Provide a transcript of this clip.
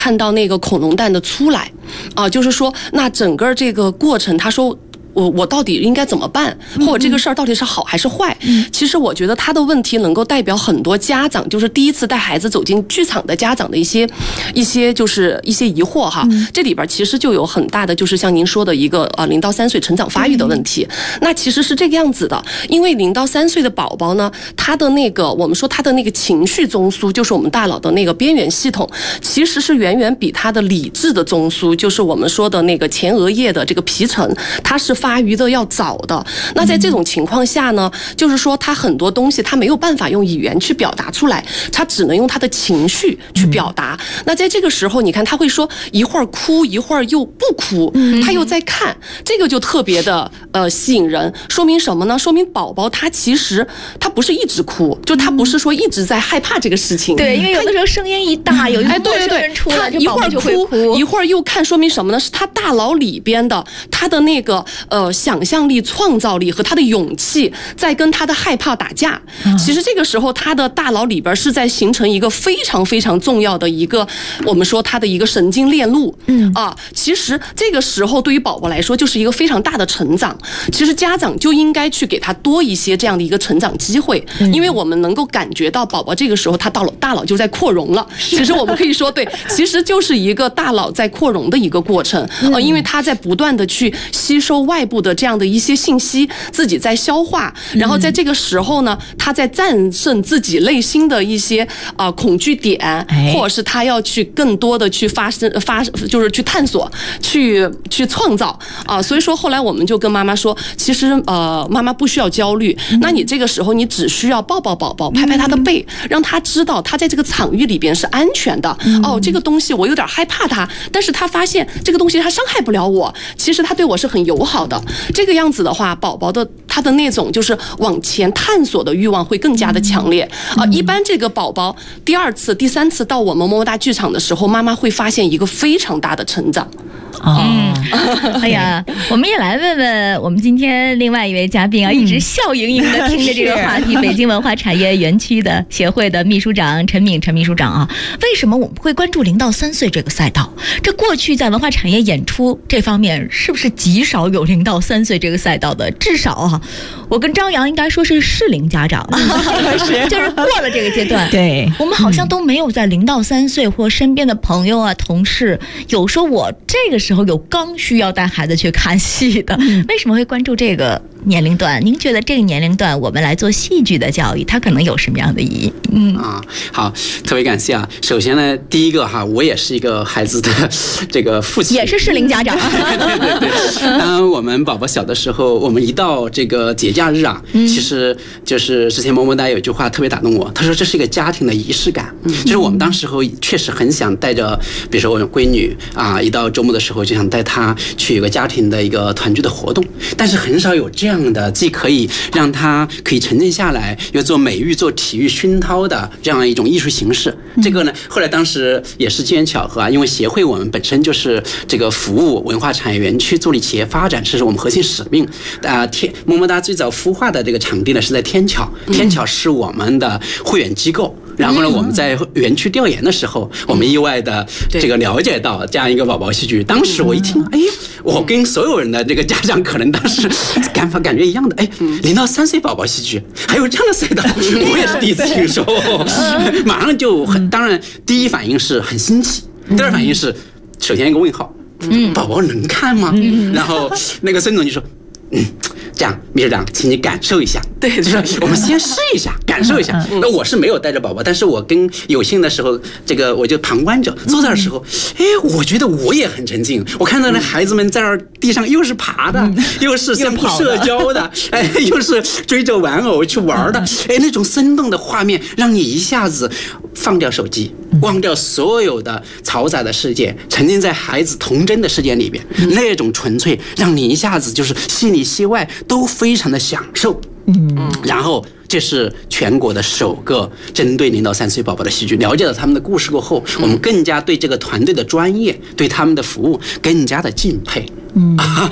看到那个恐龙蛋的出来，就是说那整个这个过程，他说。我到底应该怎么办，或者这个事儿到底是好还是坏？其实我觉得他的问题能够代表很多家长，就是第一次带孩子走进剧场的家长的一些就是一些疑惑哈。这里边其实就有很大的就是像您说的一个0到3岁成长发育的问题。那其实是这个样子的，因为0到3岁的宝宝呢，他的那个我们说他的那个情绪中枢，就是我们大脑的那个边缘系统，其实是远远比他的理智的中枢，就是我们说的那个前额叶的这个皮层，它是发育的要早的。那在这种情况下呢，就是说他很多东西他没有办法用语言去表达出来，他只能用他的情绪去表达。那在这个时候，你看他会说一会儿哭一会儿又不哭，他又在看，这个就特别的吸引人。说明什么呢？说明宝宝他其实他不是一直哭，就他不是说一直在害怕这个事情。 对，因为有的时候声音一大，有一个陌生人出来， 一会儿哭一会儿又看，说明什么呢？是他大脑里边的他的那个想象力、创造力和他的勇气在跟他的害怕打架。其实这个时候他的大脑里边是在形成一个非常非常重要的一个我们说他的一个神经链路。其实这个时候对于宝宝来说就是一个非常大的成长。其实家长就应该去给他多一些这样的一个成长机会，因为我们能够感觉到宝宝这个时候他大脑就在扩容了。其实我们可以说对，其实就是一个大脑在扩容的一个过程。因为他在不断的去吸收外部的这样的一些信息，自己在消化，然后在这个时候呢，他在战胜自己内心的一些恐惧点，或者是他要去更多的去就是去探索，去创造所以说后来我们就跟妈妈说，其实妈妈不需要焦虑，那你这个时候你只需要抱抱宝宝，拍拍他的背，让他知道他在这个场域里边是安全的。这个东西我有点害怕他，但是他发现这个东西他伤害不了我，其实他对我是很友好的。这个样子的话，宝宝的他的那种就是往前探索的欲望会更加的强烈。一般这个宝宝第2次、第3次到我们么么哒剧场的时候，妈妈会发现一个非常大的成长。 哎呀，我们也来问问我们今天另外一位嘉宾一直笑盈盈的听着这个话题，北京文化产业园区的协会的秘书长陈敏秘书长为什么我们会关注0到3岁这个赛道？这过去在文化产业演出这方面是不是极少有0到3岁这个赛道的？至少我跟张扬应该说是适龄家长，就是过了这个阶段。 对， 我们好像都没有在0到3岁或身边的朋友同事有说我这个时候有刚需要带孩子去看戏的。为什么会关注这个年龄段？您觉得这个年龄段我们来做戏剧的教育，它可能有什么样的意义？ 好，特别感谢首先呢，第一个我也是一个孩子的这个父亲， 也是适龄家长。 对。当我们宝宝小的时候，我们一到这个节假日其实就是之前么么哒有一句话特别打动我，他说这是一个家庭的仪式感。就是我们当时候确实很想带着，比如说我的闺女一到周末的时候就想带她去有个家庭的一个团聚的活动，但是很少有这样的既可以让她可以沉浸下来，又做美育、做体育熏陶的这样一种艺术形式。这个呢，后来当时也是机缘巧合因为协会我们本身就是这个服务文化产业园区，助力企业发展，这是我们核心使命。么么哒最早孵化的这个场地呢是在天桥，天桥是我们的会员机构。然后呢，我们在园区调研的时候，我们意外的这个了解到这样一个宝宝戏剧。当时我一听，我跟所有人的这个家长可能当时感觉一样的，0到3岁宝宝戏剧还有这样的赛道，我也是第一次听说。马上就当然第一反应是很新奇，第二反应是首先一个问号，宝宝能看吗？然后那个孙总就说，这样，秘书长，请你感受一下。对，就是我们先试一下，感受一下。那我是没有带着宝宝，但是我跟有幸的时候，这个我就旁观者坐在的时候，我觉得我也很沉浸。我看到那孩子们在那地上又是爬的，又是相互社交的，又是追着玩偶去玩的，那种生动的画面，让你一下子放掉手机，忘掉所有的嘈杂的世界，沉浸在孩子童真的世界里边，那种纯粹，让你一下子就是戏里戏外都非常的享受。然后这是全国的首个针对0到3岁宝宝的戏剧。了解了他们的故事过后，我们更加对这个团队的专业，对他们的服务更加的敬佩。